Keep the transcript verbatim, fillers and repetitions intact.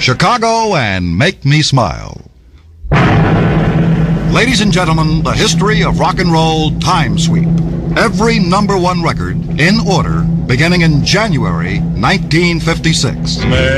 Chicago and Make Me Smile. Ladies and gentlemen, the history of rock and roll time sweep. Every number one record in order beginning in January nineteen fifty-six.